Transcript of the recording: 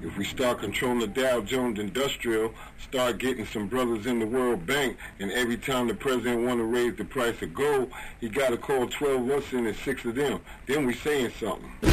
If we start controlling the Dow Jones Industrial, start getting some brothers in the World Bank, and every time the president want to raise the price of gold, he got to call 12 of us in and 6 of them. Then we saying something.